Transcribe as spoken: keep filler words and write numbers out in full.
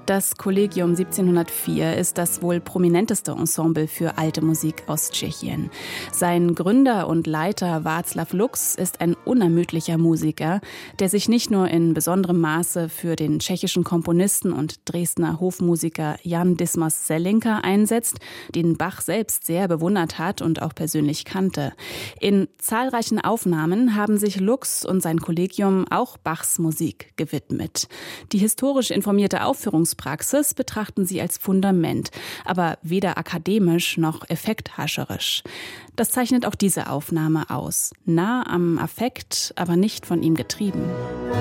Das Collegium siebzehnhundertvier ist das wohl prominenteste Ensemble für alte Musik aus Tschechien. Sein Gründer und Leiter Václav Lux ist ein unermüdlicher Musiker, der sich nicht nur in besonderem Maße für den tschechischen Komponisten und Dresdner Hofmusiker Jan Dismas Zelinka einsetzt, den Bach selbst sehr bewundert hat und auch persönlich kannte. In zahlreichen Aufnahmen haben sich Lux und sein Kollegium auch Bachs Musik gewidmet. Die historisch informierte Aufführungspraxis betrachten sie als Fundament, aber weder akademisch noch effekthascherisch. Das zeichnet auch diese Aufnahme aus. Nah am Affekt, aber nicht von ihm getrieben.